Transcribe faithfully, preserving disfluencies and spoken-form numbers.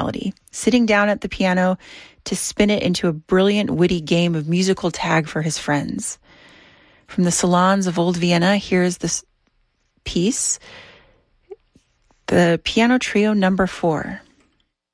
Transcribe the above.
melody, sitting down at the piano to spin it into a brilliant, witty game of musical tag for his friends. From the salons of old Vienna, here's this piece, the Piano Trio number four.